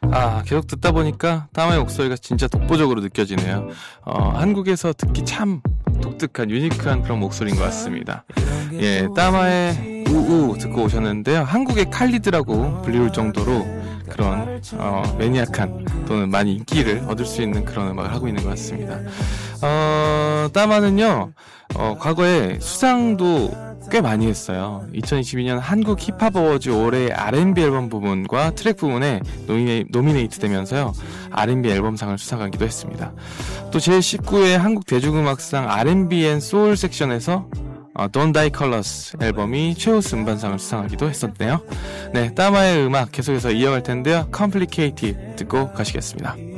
계속 듣다 보니까 따마의 목소리가 진짜 독보적으로 느껴지네요. 한국에서 듣기 참 독특한, 유니크한 그런 목소리인 것 같습니다. 예, 따마의 우우 듣고 오셨는데요. 한국의 칼리드라고 불리울 정도로 그런 매니악한 또는 많이 인기를 얻을 수 있는 그런 음악을 하고 있는 것 같습니다. 따마는요, 과거에 수상도 꽤 많이 했어요. 2022년 한국 힙합 어워즈 올해 R&B 앨범 부분과 트랙 부분에 노미네이트 되면서요, R&B 앨범상을 수상하기도 했습니다. 또 제19회 한국 대중음악상 R&B 앤 소울 섹션에서 Don't Die Colors 앨범이 최우수 음반상을 수상하기도 했었네요. 네, 따마의 음악 계속해서 이어갈 텐데요. Complicated 듣고 가시겠습니다.